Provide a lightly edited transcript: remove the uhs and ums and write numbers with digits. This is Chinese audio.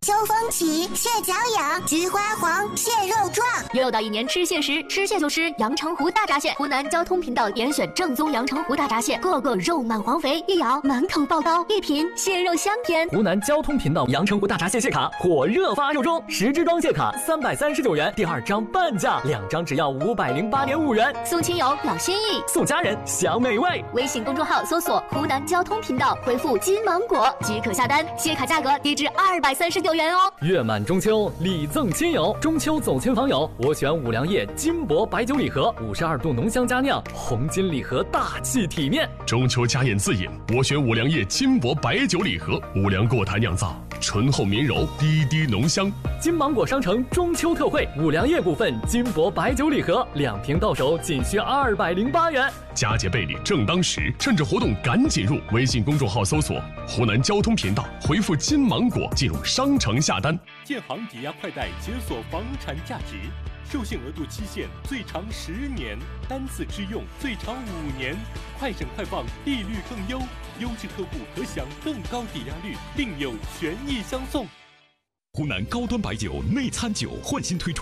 秋风起，蟹脚痒，菊花黄，蟹肉壮。 又到一年吃蟹时，吃蟹就吃阳澄湖大闸蟹。湖南交通频道严选正宗阳澄湖大闸蟹，个个肉满黄肥，一咬满口爆刀，一品蟹肉香甜。 湖南交通频道阳澄湖大闸蟹蟹卡火热发售中，10支装蟹卡339元，第2张半价，2张只要508.5元。 送亲友表心意， 送家人享美味。 微信公众号搜索湖南交通频道，回复金芒果即可下单，蟹卡价格低至239元哦。 月满中秋，礼赠亲友，中秋走亲访友，我选五粮液金箔白酒礼盒，52度浓香佳酿，红金礼盒大气体面。 中秋佳宴自饮，我选五粮液金箔白酒礼盒，五粮过台酿造，醇厚绵柔，滴滴浓香。 金芒果商城中秋特惠，五粮液股份金箔白酒礼盒，2瓶到手仅需208元。 佳节倍礼正当时，趁着活动赶紧入微信公众号搜索湖南交通频道，回复金芒果进入商城下单。 建行抵押快贷解锁房产价值，授信额度期限最长10年，单次支用最长5年，快审快放，利率更优，优质客户可享更高抵押率，另有权益相送。 湖南高端白酒内参酒焕新推出